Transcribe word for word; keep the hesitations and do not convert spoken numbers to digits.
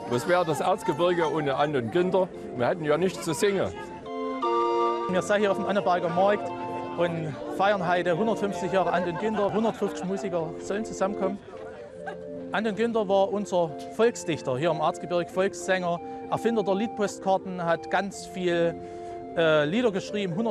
Was wäre das Erzgebirge ohne Anton Günther? Wir hätten ja nichts zu singen. Wir sind hier auf dem Annaberger Markt und feiern heute hundertfünfzig Jahre Anton Günther. hundertfünfzig Musiker sollen zusammenkommen. Anton Günther war unser Volksdichter hier im Erzgebirge, Volkssänger, Erfinder der Liedpostkarten, hat ganz viele äh, Lieder geschrieben.